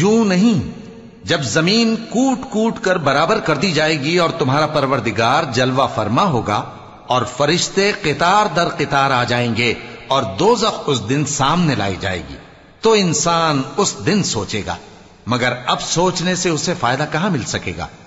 यूं नहीं, जब जमीन कूट कूट कर बराबर कर दी जाएगी और तुम्हारा परवरदिगार जलवा फरमा होगा और फरिश्ते कितार दर कितार आ जाएंगे और दोज़ख उस दिन सामने लाई जाएगी, तो इंसान उस दिन सोचेगा, मगर अब सोचने से उसे फायदा कहां मिल सकेगा।